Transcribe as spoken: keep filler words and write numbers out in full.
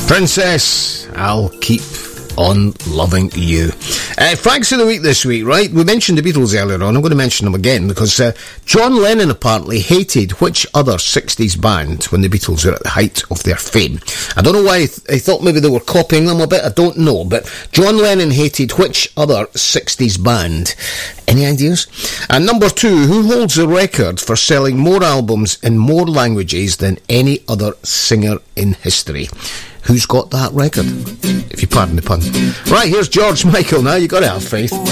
Princess, I'll keep on loving you. Uh, Facts of the week this week, right? We mentioned the Beatles earlier on. I'm going to mention them again because uh, John Lennon apparently hated which other sixties band when the Beatles were at the height of their fame. I don't know why. I, th- I thought maybe they were copying them a bit. I don't know. But John Lennon hated which other sixties band? Any ideas? And number two, who holds the record for selling more albums in more languages than any other singer in history? Who's got that record? If you pardon the pun. Right, here's George Michael now. You got to have faith.